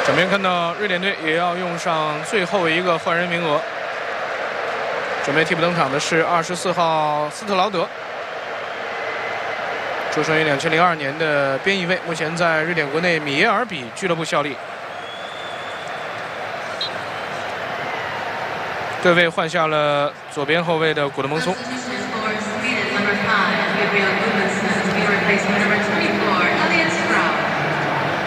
这边看到瑞典队也要用上最后一个换人名额，准备替补登场的是24号斯特劳德，出生于2002年的边翼位，目前在瑞典国内米耶尔比俱乐部效力。对位换下了左边后卫的古德蒙松。